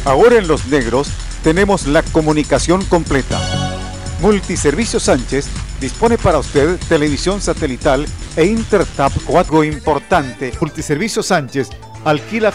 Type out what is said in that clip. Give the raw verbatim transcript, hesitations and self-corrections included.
Ahora en Los Negros tenemos la comunicación completa. Multiservicio Sánchez dispone para usted televisión satelital e Intertap cuatro. Importante, Multiservicio Sánchez alquila